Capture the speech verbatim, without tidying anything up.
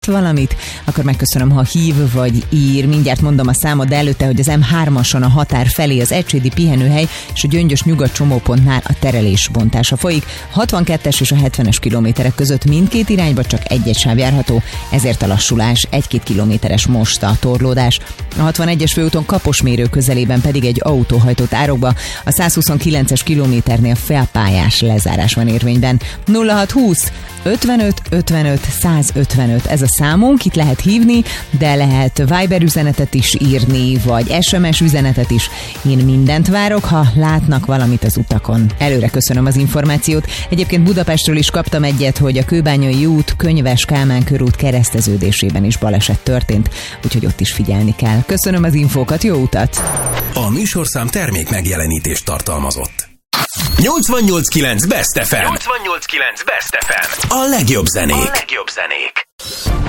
valamit, akkor megköszönöm, ha hív vagy ír. Mindjárt mondom a számot, de előtte, hogy az em hármason a határ felé az Ecsvédi pihenőhely és a Gyöngyös nyugat csomópontnál a terelés bontása folyik. hatvankettes és a hetvenes kilométerek között mindkét irányba csak egy-egy sáv járható, ezért a lassulás, egy-két kilométeres most a torlódás. A hatvanegyes főúton Kaposmérő közelében pedig egy autó hajtott árokba, a százhuszonkilences kilométernél félpályás lezárás van érvényben. nulla hat húsz ötvenöt ötvenöt százötvenöt ez a számunk, itt lehet hívni, de lehet Viber üzenetet is írni, vagy es em es üzenetet is. Én mindent várok, ha látnak valamit az utakon. Előre köszönöm az információt. Egyébként Budapestről is kaptam egyet, hogy a Kőbányai út, Könyves Kálmán körút kereszteződésében is baleset történt, úgyhogy ott is figyelni kell. Köszönöm az infókat, jó utat! A műsorszám termék megjelenítést tartalmazott. nyolcvannyolc kilenc Best ef em. nyolcvannyolc kilenc Best ef em. A legjobb zenék. A legjobb zenék.